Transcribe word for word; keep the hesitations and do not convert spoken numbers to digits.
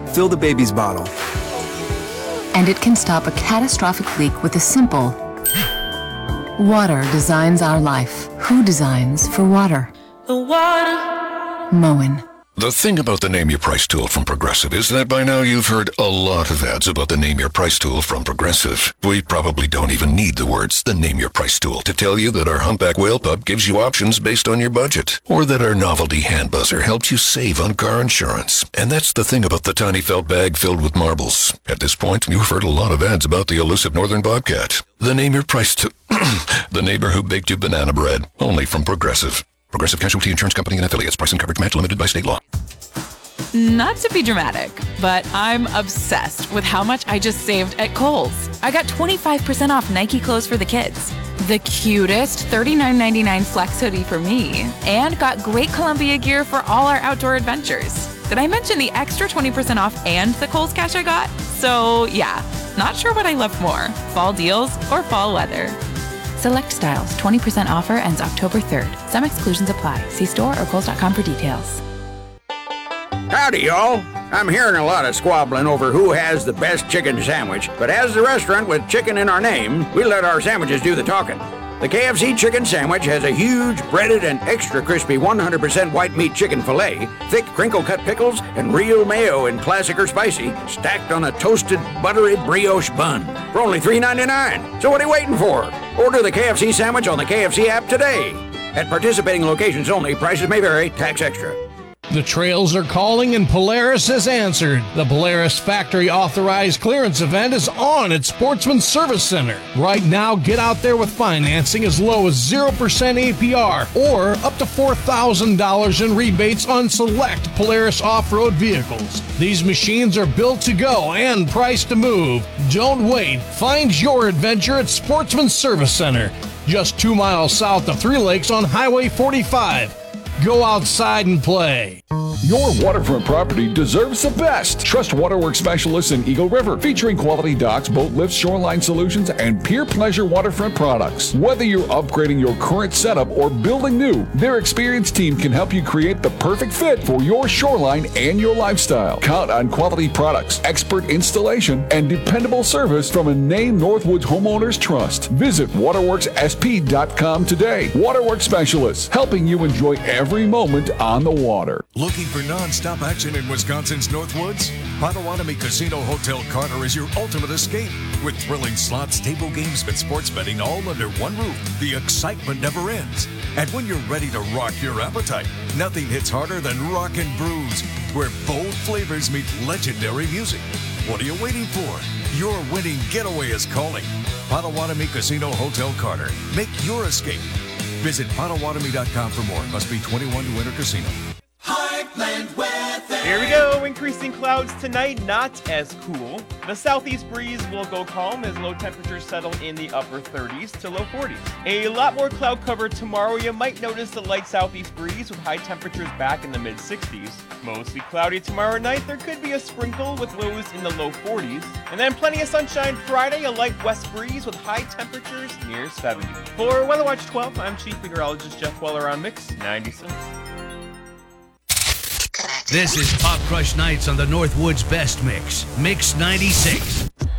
Fill the baby's bottle. And it can stop a catastrophic leak with a simple... Water designs our life. Who designs for water? The water. Moen. The thing about the Name Your Price tool from Progressive is that by now you've heard a lot of ads about the Name Your Price tool from Progressive. We probably don't even need the words, the Name Your Price tool, to tell you that our Humpback Whale Pup gives you options based on your budget, or that our novelty hand buzzer helps you save on car insurance. And that's the thing about the tiny felt bag filled with marbles. At this point, you've heard a lot of ads about the elusive northern bobcat. The Name Your Price tool, the neighbor who baked you banana bread, only from Progressive. Progressive Casualty Insurance Company and Affiliates. Price and coverage match limited by state law. Not to be dramatic, but I'm obsessed with how much I just saved at Kohl's. I got twenty-five percent off Nike clothes for the kids, the cutest thirty-nine ninety-nine flex hoodie for me, and got great Columbia gear for all our outdoor adventures. Did I mention the extra twenty percent off and the Kohl's cash I got? So yeah, not sure what I love more, fall deals or fall weather. Select styles, twenty percent offer ends October third. Some exclusions apply. See store or kohls dot com for details. Howdy, y'all. I'm hearing a lot of squabbling over who has the best chicken sandwich, but as the restaurant with chicken in our name, we let our sandwiches do the talking. The K F C chicken sandwich has a huge, breaded, and extra crispy one hundred percent white meat chicken filet, thick crinkle-cut pickles, and real mayo in classic or spicy, stacked on a toasted, buttery brioche bun for only three ninety-nine. So what are you waiting for? Order the K F C sandwich on the K F C app today. At participating locations only, prices may vary, tax extra. The trails are calling and Polaris has answered. The Polaris Factory Authorized Clearance Event is on at Sportsman Service Center. Right now, get out there with financing as low as zero percent A P R or up to four thousand dollars in rebates on select Polaris off-road vehicles. These machines are built to go and priced to move. Don't wait. Find your adventure at Sportsman Service Center, just two miles south of Three Lakes on Highway forty-five. Go outside and play. Your waterfront property deserves the best. Trust Waterworks specialists in Eagle River, featuring quality docks, boat lifts, shoreline solutions, and Pier Pleasure waterfront products. Whether you're upgrading your current setup or building new, their experienced team can help you create the perfect fit for your shoreline and your lifestyle. Count on quality products, expert installation, and dependable service from a name Northwoods homeowners trust. Visit waterworks s p dot com today. Waterworks specialists, helping you enjoy every moment on the water. Looking for non-stop action in Wisconsin's Northwoods? Potawatomi Casino Hotel Carter is your ultimate escape. With thrilling slots, table games, and sports betting all under one roof, the excitement never ends. And when you're ready to rock your appetite, nothing hits harder than Rockin' Brews, where bold flavors meet legendary music. What are you waiting for? Your winning getaway is calling. Potawatomi Casino Hotel Carter. Make your escape. Visit Potawatomi dot com for more. Must be twenty-one to enter casino. Heartland weather. Here we go. Increasing clouds tonight, not as cool. The southeast breeze will go calm as low temperatures settle in the upper thirties to low forties. A lot more cloud cover tomorrow. You might notice the light southeast breeze with high temperatures back in the mid sixties. Mostly cloudy tomorrow night. There could be a sprinkle with lows in the low forties. And then plenty of sunshine Friday, a light west breeze with high temperatures near seventy. For Weather Watch twelve, I'm Chief Meteorologist Jeff Weller on Mix ninety-six. This is Pop Crush Nights on the Northwoods Best Mix, Mix ninety-six.